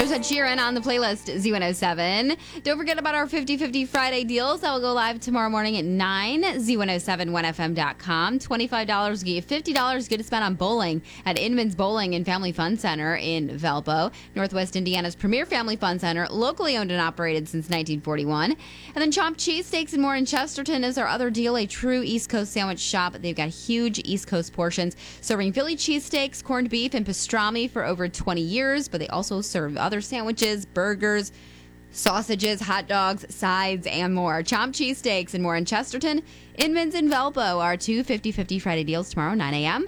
There's Ed Sheeran on the playlist, Z107. Don't forget about our 50-50 Friday deals. That will go live tomorrow morning at 9, Z1071FM.com. $25 get you $50 good to spend on bowling at Inman's Bowling and Family Fun Center in Valpo. Northwest Indiana's premier family fun center, locally owned and operated since 1941. And then Chomped Cheesesteaks and more in Chesterton is our other deal, a true East Coast sandwich shop. They've got huge East Coast portions, serving Philly cheesesteaks, corned beef, and pastrami for over 20 years, but they also serve other sandwiches, burgers, sausages, hot dogs, sides, and more. Chomped Cheesesteaks and more in Chesterton. Inman's in Valpo are two 50-50 Friday deals tomorrow, 9 a.m.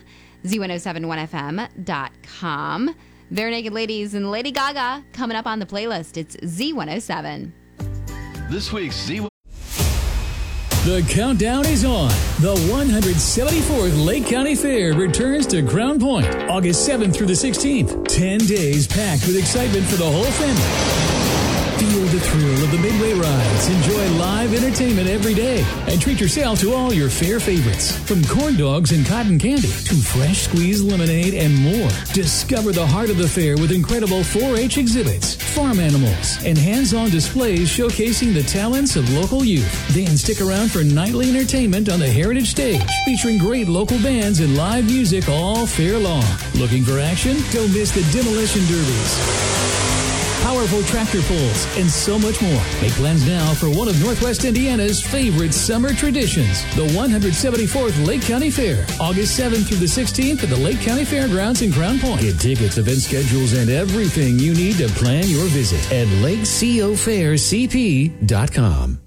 Z1071FM.com. Bare Naked Ladies and Lady Gaga coming up on the playlist. It's Z107. This week's Z107. The countdown is on. The 174th Lake County Fair returns to Crown Point, August 7th through the 16th. 10 days packed with excitement for the whole family. Feel the thrill of the Midway rides. Enjoy live entertainment every day. And treat yourself to all your fair favorites. From corn dogs and cotton candy to fresh squeezed lemonade and more. Discover the heart of the fair with incredible 4-H exhibits, farm animals, and hands-on displays showcasing the talents of local youth. Then stick around for nightly entertainment on the Heritage Stage, featuring great local bands and live music all fair long. Looking for action? Don't miss the demolition derbies, powerful tractor pulls, and so much more. Make plans now for one of Northwest Indiana's favorite summer traditions, the 174th Lake County Fair, August 7th through the 16th at the Lake County Fairgrounds in Crown Point. Get tickets, event schedules, and everything you need to plan your visit at LakeCOFairCP.com.